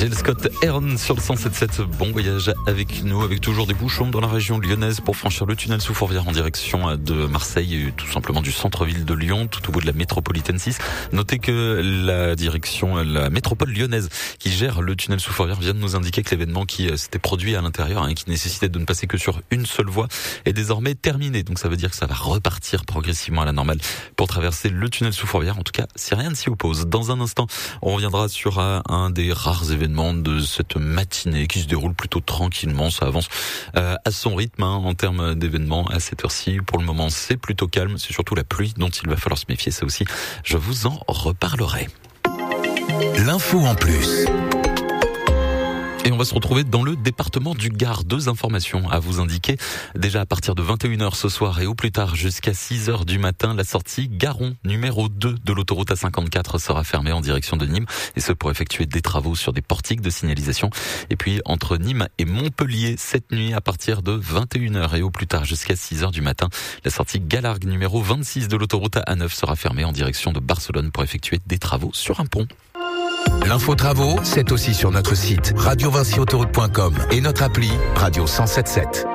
Gilles Scott Heron sur le 107.7. Bon voyage avec nous, avec toujours des bouchons dans la région lyonnaise pour franchir le tunnel sous Fourvière en direction de Marseille et tout simplement du centre-ville de Lyon, tout au bout de la métropolitaine 6. Notez que la métropole lyonnaise qui gère le tunnel sous Fourvière vient de nous indiquer que l'événement qui s'était produit à l'intérieur et qui nécessitait de ne passer que sur une seule voie est désormais terminé. Donc ça veut dire que ça va repartir progressivement à la normale pour traverser le tunnel sous Fourvière. En tout cas, si rien ne s'y oppose. Dans un instant, on reviendra sur un des rares événements de cette matinée qui se déroule plutôt tranquillement. Ça avance à son rythme en termes d'événements à cette heure-ci. Pour le moment, c'est plutôt calme. C'est surtout la pluie dont il va falloir se méfier. Ça aussi, je vous en reparlerai. L'info en plus. Et on va se retrouver dans le département du Gard. 2 informations à vous indiquer. Déjà à partir de 21h ce soir et au plus tard jusqu'à 6h du matin, la sortie Garon numéro 2 de l'autoroute A54 sera fermée en direction de Nîmes. Et ce pour effectuer des travaux sur des portiques de signalisation. Et puis entre Nîmes et Montpellier, cette nuit à partir de 21h et au plus tard jusqu'à 6h du matin, la sortie Galargue numéro 26 de l'autoroute A9 sera fermée en direction de Barcelone pour effectuer des travaux sur un pont. L'info travaux, c'est aussi sur notre site radiovinciautoroute.com et notre appli Radio 107.7.